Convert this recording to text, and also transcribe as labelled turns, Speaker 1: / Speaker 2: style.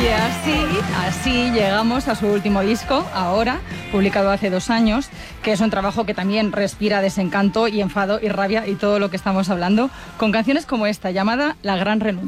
Speaker 1: Y así llegamos a su último disco, Ahora, publicado hace 2 años, que es un trabajo que también respira desencanto y enfado y rabia y todo lo que estamos hablando, con canciones como esta, llamada La Gran Renuncia.